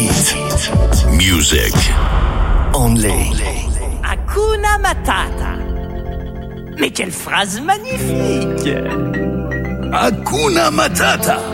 Hit music only. Hakuna Matata. Mais quelle phrase magnifique! Hakuna Matata.